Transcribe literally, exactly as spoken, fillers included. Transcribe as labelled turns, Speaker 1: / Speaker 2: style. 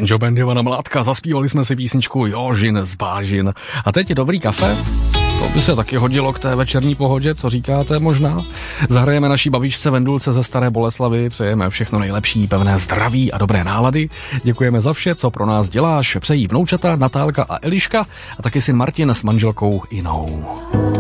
Speaker 1: Banjo Band Ivana Mládka, zaspívali jsme si písničku Jožin z Bážin. A teď je dobrý kafe? To by se taky hodilo k té večerní pohodě, co říkáte možná? Zahrajeme naší babičce Vendulce ze Staré Boleslavy, přejeme všechno nejlepší, pevné zdraví a dobré nálady. Děkujeme za vše, co pro nás děláš. Přejí vnoučata Natálka a Eliška a taky syn Martin s manželkou Inou.